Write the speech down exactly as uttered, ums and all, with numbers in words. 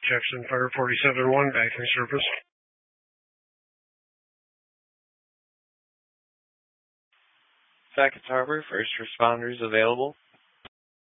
Jackson Fire forty-seven one, backing service. Sackets Harbor, first responders available.